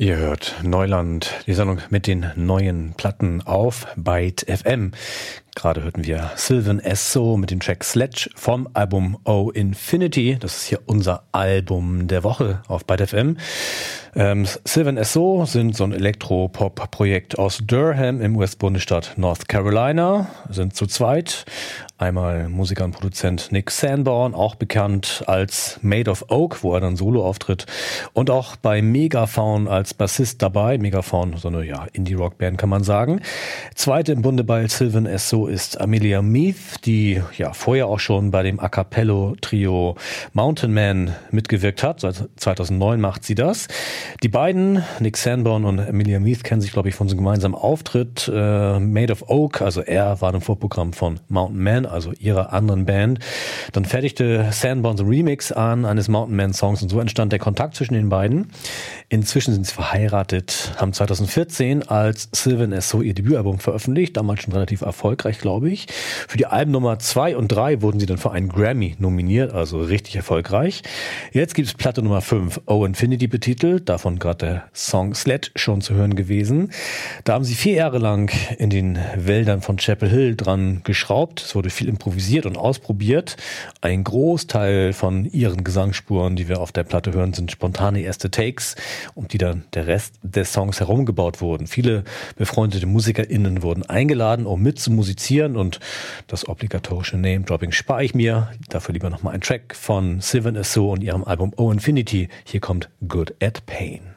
Ihr hört Neuland, die Sendung mit den neuen Platten auf Byte FM. Gerade hörten wir Sylvan Esso mit dem Track Sledge vom Album Oh Infinity. Das ist hier unser Album der Woche auf Byte FM. Sylvan Esso sind so ein Elektropop-Projekt aus Durham im US-Bundesstaat North Carolina, sind zu zweit. Einmal Musiker und Produzent Nick Sanborn, auch bekannt als Made of Oak, wo er dann solo auftritt. Und auch bei Megafaun als Bassist dabei. Megafaun, so eine Indie-Rock-Band kann man sagen. Zweite im Bunde bei Sylvan Esso ist Amelia Meath, die vorher auch schon bei dem A Cappello-Trio Mountain Man mitgewirkt hat. Seit 2009 macht sie das. Die beiden, Nick Sanborn und Amelia Meath, kennen sich, glaube ich, von so einem gemeinsamen Auftritt. Made of Oak, also er war im Vorprogramm von Mountain Man, also ihrer anderen Band. Dann fertigte Sanborn so ein Remix an eines Mountain Man Songs und so entstand der Kontakt zwischen den beiden. Inzwischen sind sie verheiratet, haben 2014 als Sylvan Esso ihr Debütalbum veröffentlicht, damals schon relativ erfolgreich, glaube ich. Für die Albennummer 2 und 3 wurden sie dann für einen Grammy nominiert, also richtig erfolgreich. Jetzt gibt es Platte Nummer 5, Oh Infinity betitelt, davon gerade der Song Sledge schon zu hören gewesen. Da haben sie 4 Jahre lang in den Wäldern von Chapel Hill dran geschraubt. Es wurde viel improvisiert und ausprobiert. Ein Großteil von ihren Gesangsspuren, die wir auf der Platte hören, sind spontane erste Takes, um die dann der Rest des Songs herumgebaut wurden. Viele befreundete MusikerInnen wurden eingeladen, um mitzumusizieren, und das obligatorische Name-Dropping spare ich mir. Dafür lieber nochmal ein Track von Sylvan Esso und ihrem Album Oh Infinity. Hier kommt Good at Pain.